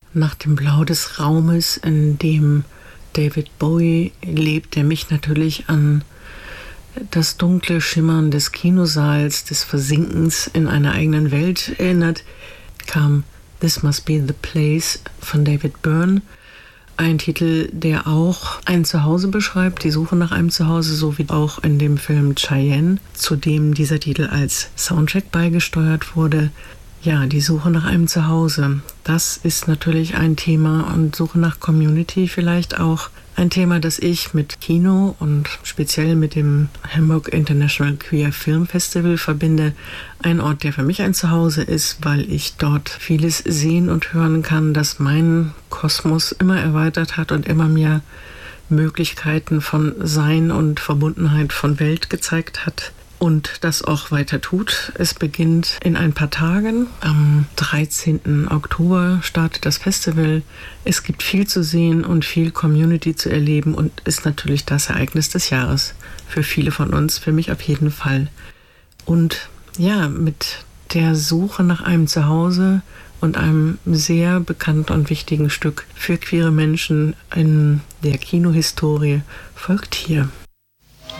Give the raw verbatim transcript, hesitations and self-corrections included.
nach dem Blau des Raumes, in dem David Bowie lebt, der mich natürlich an das dunkle Schimmern des Kinosaals, des Versinkens in einer eigenen Welt erinnert, kam This Must Be the Place von David Byrne. Ein Titel, der auch ein Zuhause beschreibt, die Suche nach einem Zuhause, so wie auch in dem Film Cheyenne, zu dem dieser Titel als Soundtrack beigesteuert wurde. Ja, die Suche nach einem Zuhause, das ist natürlich ein Thema, und Suche nach Community vielleicht auch ein Thema, das ich mit Kino und speziell mit dem Hamburg International Queer Film Festival verbinde. Ein Ort, der für mich ein Zuhause ist, weil ich dort vieles sehen und hören kann, das meinen Kosmos immer erweitert hat und immer mehr Möglichkeiten von Sein und Verbundenheit von Welt gezeigt hat. Und das auch weiter tut. Es beginnt in ein paar Tagen. Am dreizehnten Oktober startet das Festival. Es gibt viel zu sehen und viel Community zu erleben und ist natürlich das Ereignis des Jahres. Für viele von uns, für mich auf jeden Fall. Und ja, mit der Suche nach einem Zuhause und einem sehr bekannten und wichtigen Stück für queere Menschen in der Kinohistorie folgt hier